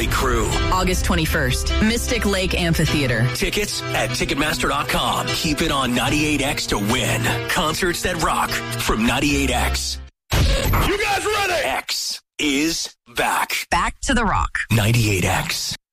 Crew. August 21st, Mystic Lake Amphitheater. Tickets at Ticketmaster.com. Keep it on 98X to win. Concerts that rock from 98X. You guys ready? X is back. Back to the rock. 98X.